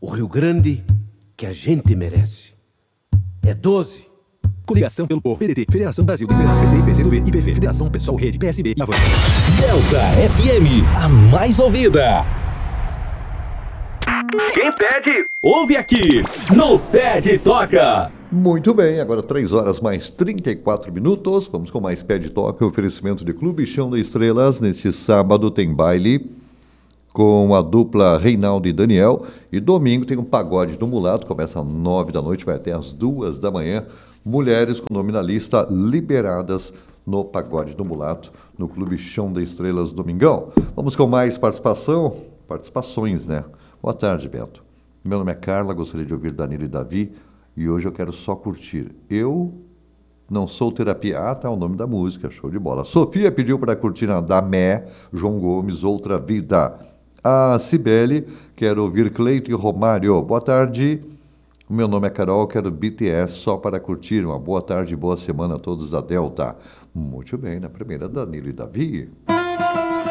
o Rio Grande que a gente merece. É 12. Coligação pelo Povo, PDT, Federação Brasil da Esperança, PT, PCdoB, IPV, Federação Pessoal, Rede, PSB e Avante. Delta FM, a mais ouvida. Quem pede, ouve aqui, no Pede Toca. Muito bem, agora 3 horas mais 34 minutos. Vamos com mais Pede Toca, oferecimento de Clube Chão das Estrelas. Neste sábado tem baile com a dupla Reinaldo e Daniel. E domingo tem um pagode do Mulato, começa às 9 da noite, vai até às 2 da manhã. Mulheres com nome na lista liberadas no pagode do Mulato, no Clube Chão das Estrelas, domingão. Vamos com mais participações, né? Boa tarde, Beto. Meu nome é Carla, gostaria de ouvir Danilo e Davi e hoje eu quero só curtir. Eu não sou terapia. Ah, tá o nome da música, show de bola. Sofia pediu para curtir a Damé, João Gomes, Outra Vida. A Cibele, quero ouvir Cleito e Romário. Boa tarde. Meu nome é Carol, quero BTS só para curtir. Uma boa tarde e boa semana a todos da Delta. Muito bem, na primeira, Danilo e Davi.